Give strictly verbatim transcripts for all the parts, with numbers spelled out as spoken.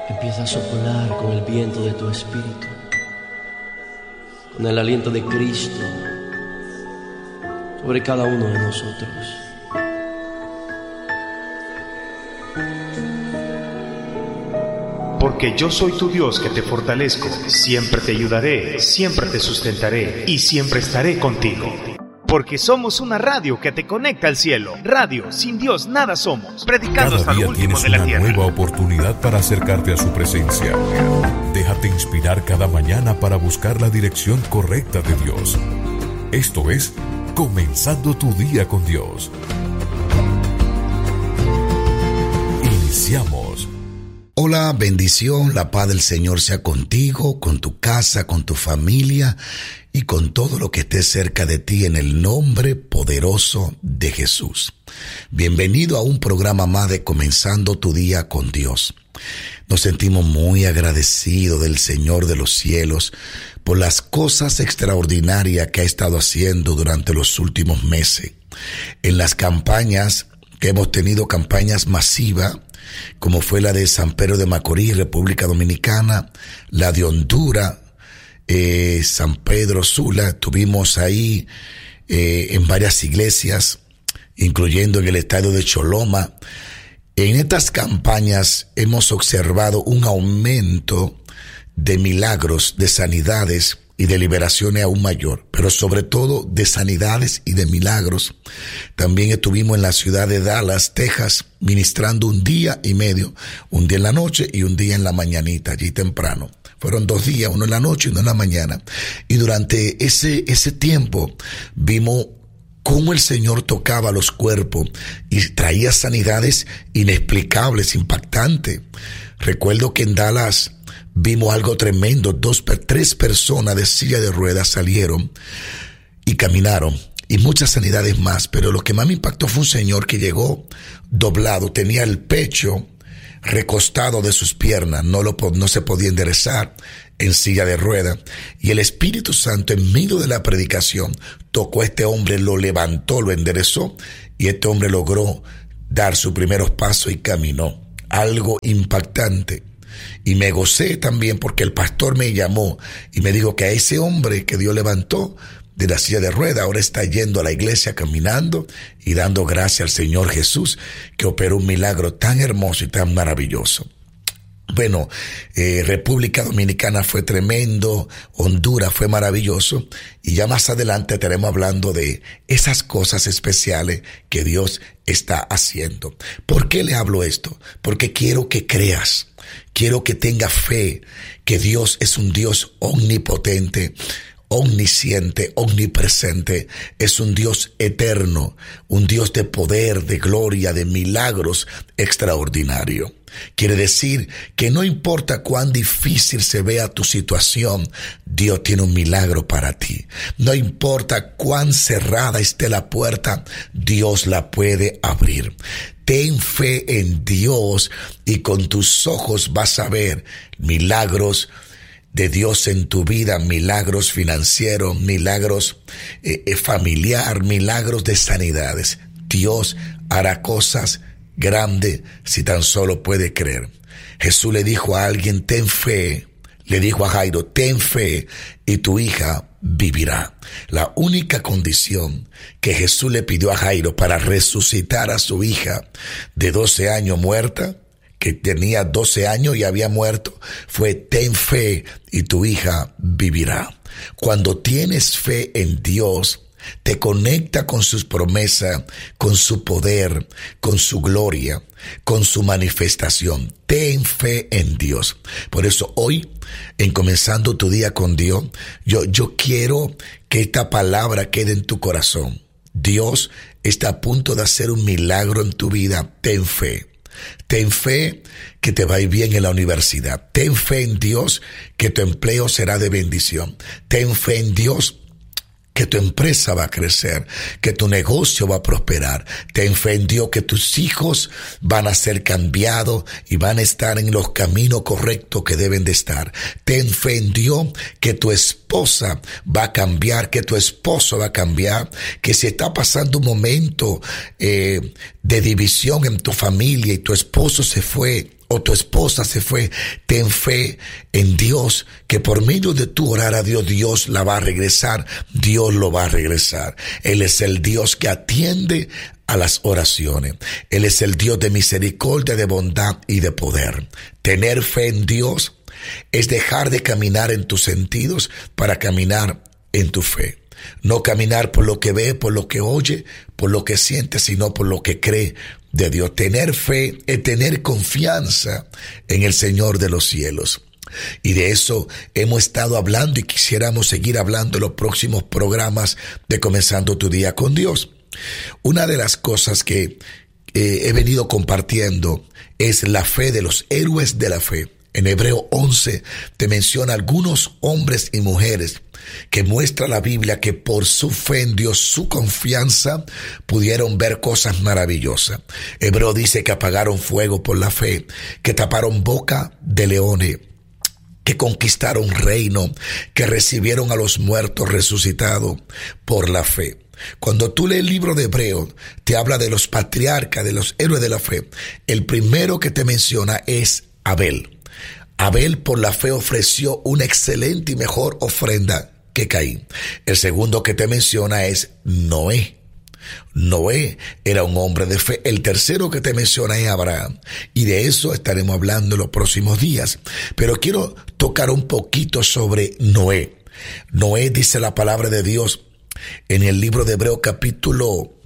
Empieza a soplar con el viento de tu espíritu, con el aliento de Cristo sobre cada uno de nosotros. Porque yo soy tu Dios que te fortalezco, siempre te ayudaré, siempre te sustentaré y siempre estaré contigo. Porque somos una radio que te conecta al cielo. Radio, sin Dios nada somos. Predicando hasta lo último de la tierra. Cada día tienes una nueva oportunidad para acercarte a su presencia. Déjate inspirar cada mañana para buscar la dirección correcta de Dios. Esto es Comenzando tu Día con Dios. Iniciamos. Hola, bendición, la paz del Señor sea contigo, con tu casa, con tu familia y con todo lo que esté cerca de ti en el nombre poderoso de Jesús. Bienvenido a un programa más de Comenzando tu Día con Dios. Nos sentimos muy agradecidos del Señor de los cielos por las cosas extraordinarias que ha estado haciendo durante los últimos meses. En las campañas que hemos tenido, campañas masivas, como fue la de San Pedro de Macorís, República Dominicana, la de Honduras, eh, San Pedro Sula, estuvimos ahí eh, en varias iglesias, incluyendo en el estadio de Choloma. En estas campañas hemos observado un aumento de milagros, de sanidades y de liberaciones aún mayor, pero sobre todo de sanidades y de milagros. También estuvimos en la ciudad de Dallas, Texas, ministrando un día y medio, un día en la noche y un día en la mañanita, allí temprano. Fueron dos días, uno en la noche y uno en la mañana. Y durante ese, ese tiempo vimos cómo el Señor tocaba los cuerpos y traía sanidades inexplicables, impactantes. Recuerdo que en Dallas vimos algo tremendo. Dos, tres personas de silla de ruedas salieron y caminaron, y muchas sanidades más. Pero lo que más me impactó fue un señor que llegó doblado, tenía el pecho recostado de sus piernas, no, lo, no se podía enderezar, en silla de ruedas. Y el Espíritu Santo, en medio de la predicación, tocó a este hombre, lo levantó, lo enderezó, y este hombre logró dar sus primeros pasos y caminó. Algo impactante. Y me gocé también porque el pastor me llamó y me dijo que a ese hombre que Dios levantó de la silla de ruedas ahora está yendo a la iglesia caminando y dando gracias al Señor Jesús, que operó un milagro tan hermoso y tan maravilloso. Bueno, eh, República Dominicana fue tremendo, Honduras fue maravilloso, y ya más adelante estaremos hablando de esas cosas especiales que Dios está haciendo. ¿Por qué le hablo esto? Porque quiero que creas, quiero que tengas fe que Dios es un Dios omnipotente, omnisciente, omnipresente, es un Dios eterno, un Dios de poder, de gloria, de milagros extraordinarios. Quiere decir que no importa cuán difícil se vea tu situación, Dios tiene un milagro para ti. No importa cuán cerrada esté la puerta, Dios la puede abrir. Ten fe en Dios y con tus ojos vas a ver milagros de Dios en tu vida, milagros financieros, milagros eh, familiar, milagros de sanidades. Dios hará cosas grandes si tan solo puede creer. Jesús le dijo a alguien, ten fe. Le dijo a Jairo, ten fe y tu hija vivirá. La única condición que Jesús le pidió a Jairo para resucitar a su hija de doce años muerta, que tenía doce años y había muerto, fue ten fe y tu hija vivirá. Cuando tienes fe en Dios, te conecta con sus promesas, con su poder, con su gloria, con su manifestación. Ten fe en Dios. Por eso hoy, en Comenzando tu Día con Dios, yo, yo quiero que esta palabra quede en tu corazón. Dios está a punto de hacer un milagro en tu vida. Ten fe. Ten fe que te va a ir bien en la universidad. Ten fe en Dios que tu empleo será de bendición. Ten fe en Dios que tu empresa va a crecer, que tu negocio va a prosperar. Ten fe en Dios que tus hijos van a ser cambiados y van a estar en los caminos correctos que deben de estar. Ten fe en Dios que tu esposa va a cambiar, que tu esposo va a cambiar, que si está pasando un momento eh, de división en tu familia y tu esposo se fue o tu esposa se fue, ten fe en Dios, que por medio de tu orar a Dios, Dios la va a regresar, Dios lo va a regresar. Él es el Dios que atiende a las oraciones. Él es el Dios de misericordia, de bondad y de poder. Tener fe en Dios es dejar de caminar en tus sentidos para caminar en tu fe. No caminar por lo que ve, por lo que oye, por lo que siente, sino por lo que cree de Dios. Tener fe es tener confianza en el Señor de los cielos. Y de eso hemos estado hablando y quisiéramos seguir hablando en los próximos programas de Comenzando tu Día con Dios. Una de las cosas que eh, he venido compartiendo es la fe de los héroes de la fe. En Hebreo once te menciona algunos hombres y mujeres que muestra la Biblia que por su fe en Dios, su confianza, pudieron ver cosas maravillosas. Hebreo dice que apagaron fuego por la fe, que taparon boca de leones, que conquistaron reino, que recibieron a los muertos resucitados por la fe. Cuando tú lees el libro de Hebreo, te habla de los patriarcas, de los héroes de la fe. El primero que te menciona es Abel. Abel por la fe ofreció una excelente y mejor ofrenda que Caín. El segundo que te menciona es Noé. Noé era un hombre de fe. El tercero que te menciona es Abraham. Y de eso estaremos hablando en los próximos días. Pero quiero tocar un poquito sobre Noé. Noé, dice la palabra de Dios en el libro de Hebreo capítulo,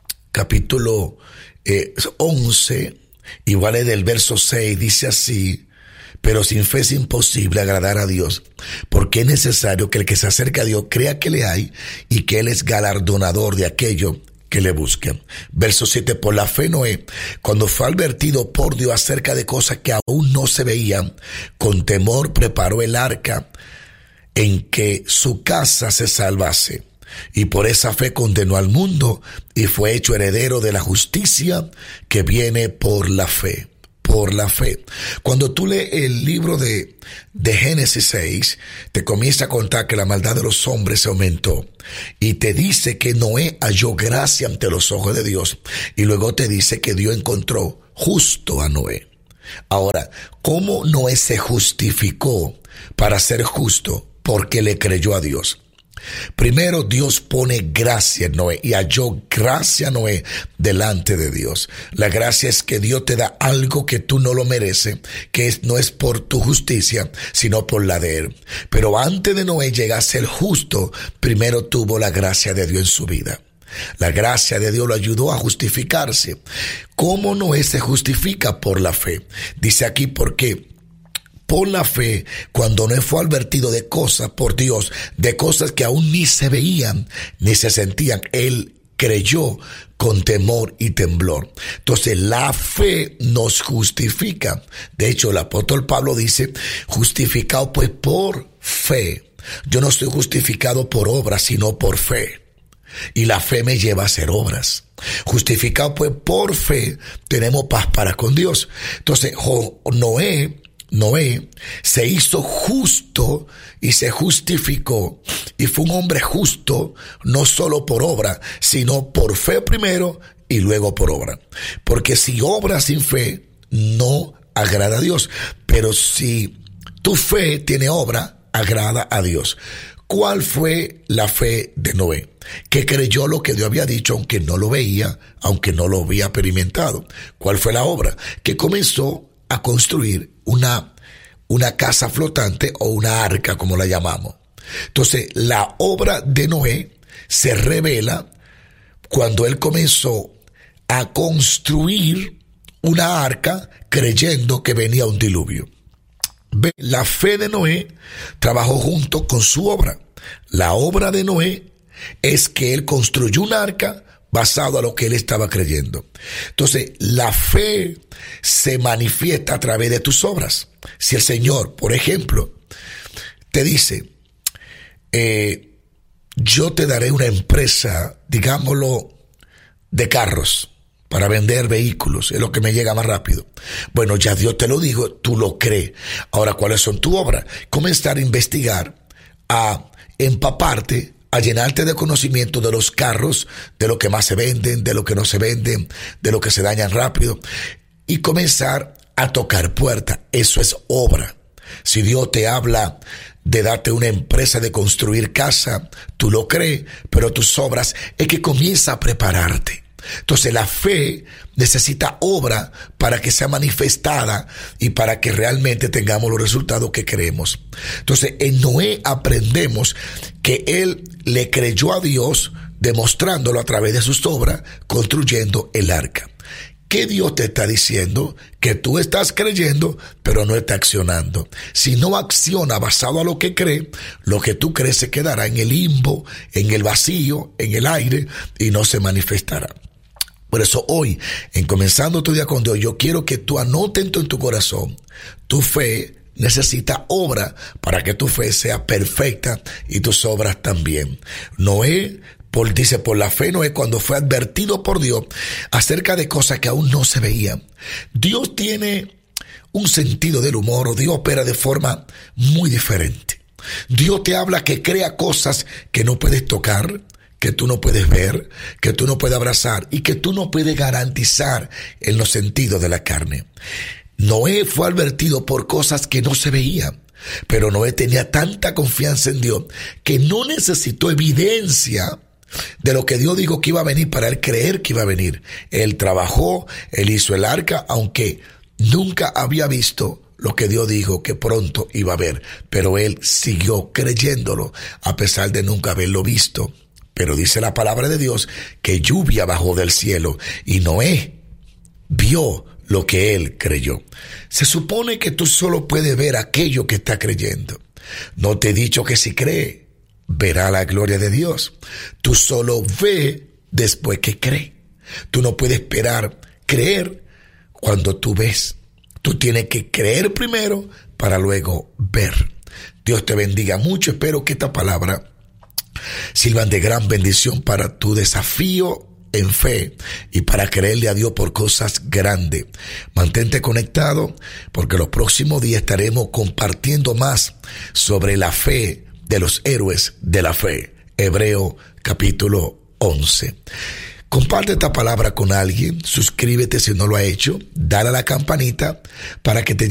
capítulo eh, once, igual es del verso seis, dice así: pero sin fe es imposible agradar a Dios, porque es necesario que el que se acerca a Dios crea que le hay y que Él es galardonador de aquello que le buscan. Verso siete, por la fe Noé, cuando fue advertido por Dios acerca de cosas que aún no se veían, con temor preparó el arca en que su casa se salvase. Y por esa fe condenó al mundo y fue hecho heredero de la justicia que viene por la fe. Por la fe. Cuando tú lees el libro de, de Génesis seis, te comienza a contar que la maldad de los hombres se aumentó. Y te dice que Noé halló gracia ante los ojos de Dios. Y luego te dice que Dios encontró justo a Noé. Ahora, ¿cómo Noé se justificó para ser justo? Porque le creyó a Dios. Primero Dios pone gracia en Noé y halló gracia a Noé delante de Dios. La gracia es que Dios te da algo que tú no lo mereces, que es, no es por tu justicia, sino por la de Él. Pero antes de Noé llegar a ser justo, primero tuvo la gracia de Dios en su vida. La gracia de Dios lo ayudó a justificarse. ¿Cómo Noé se justifica? Por la fe. Dice aquí, ¿por qué? Por la fe, cuando Noé fue advertido de cosas por Dios, de cosas que aún ni se veían, ni se sentían, él creyó con temor y temblor. Entonces, la fe nos justifica. De hecho, el apóstol Pablo dice, justificado pues por fe. Yo no estoy justificado por obras, sino por fe. Y la fe me lleva a hacer obras. Justificado pues por fe, tenemos paz para con Dios. Entonces, Noé... Noé se hizo justo y se justificó y fue un hombre justo no solo por obra, sino por fe primero y luego por obra. Porque si obra sin fe no agrada a Dios, pero si tu fe tiene obra, agrada a Dios. ¿Cuál fue la fe de Noé? Que creyó lo que Dios había dicho, aunque no lo veía, aunque no lo había experimentado. ¿Cuál fue la obra? Que comenzó a construir una, una casa flotante o una arca, como la llamamos. Entonces, la obra de Noé se revela cuando él comenzó a construir una arca creyendo que venía un diluvio. La fe de Noé trabajó junto con su obra. La obra de Noé es que él construyó una arca basado a lo que él estaba creyendo. Entonces, la fe se manifiesta a través de tus obras. Si el Señor, por ejemplo, te dice, eh, yo te daré una empresa, digámoslo, de carros, para vender vehículos, es lo que me llega más rápido. Bueno, ya Dios te lo dijo, tú lo crees. Ahora, ¿cuáles son tus obras? Comenzar a investigar, a empaparte, a llenarte de conocimiento de los carros, de lo que más se venden, de lo que no se venden, de lo que se dañan rápido, y comenzar a tocar puertas. Eso es obra. Si Dios te habla de darte una empresa de construir casa, tú lo crees, pero tus obras es que comienza a prepararte. Entonces la fe necesita obra para que sea manifestada y para que realmente tengamos los resultados que queremos. Entonces en Noé aprendemos que él le creyó a Dios, demostrándolo a través de sus obras, construyendo el arca. ¿Qué Dios te está diciendo? Que tú estás creyendo, pero no está accionando. Si no acciona basado a lo que cree, lo que tú crees se quedará en el limbo, en el vacío, en el aire, y no se manifestará. Por eso hoy, en Comenzando tu Día con Dios, yo quiero que tú anotes en tu, en tu corazón, tu fe necesita obra para que tu fe sea perfecta y tus obras también. Noé, por, dice, por la fe Noé, cuando fue advertido por Dios acerca de cosas que aún no se veían. Dios tiene un sentido del humor, o Dios opera de forma muy diferente. Dios te habla que crea cosas que no puedes tocar, que tú no puedes ver, que tú no puedes abrazar y que tú no puedes garantizar en los sentidos de la carne. Noé fue advertido por cosas que no se veían, pero Noé tenía tanta confianza en Dios que no necesitó evidencia de lo que Dios dijo que iba a venir para él creer que iba a venir. Él trabajó, él hizo el arca, aunque nunca había visto lo que Dios dijo que pronto iba a ver, pero él siguió creyéndolo a pesar de nunca haberlo visto. Pero dice la palabra de Dios que lluvia bajó del cielo y Noé vio lo que él creyó. Se supone que tú solo puedes ver aquello que está creyendo. No te he dicho que si cree, verá la gloria de Dios. Tú solo ve después que cree. Tú no puedes esperar creer cuando tú ves. Tú tienes que creer primero para luego ver. Dios te bendiga mucho. Espero que esta palabra sirvan de gran bendición para tu desafío en fe y para creerle a Dios por cosas grandes. Mantente conectado porque los próximos días estaremos compartiendo más sobre la fe de los héroes de la fe. Hebreo capítulo once. Comparte esta palabra con alguien, suscríbete si no lo ha hecho, dale a la campanita para que te